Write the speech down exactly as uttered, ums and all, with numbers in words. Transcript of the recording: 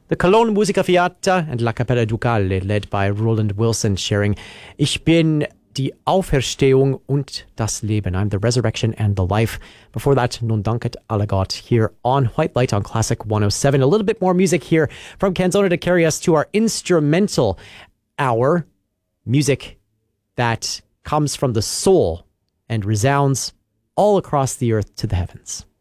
The Cologne Musica Fiata and La Capella Ducale, led by Roland Wilson, sharing Ich bin die Auferstehung und das Leben. I'm the resurrection and the life. Before that, Nun danket alle Gott here on White Light on Classic one oh seven. A little bit more music here from Canzona to carry us to our instrumental hour. Music that comes from the soul and resounds all across the earth to the heavens.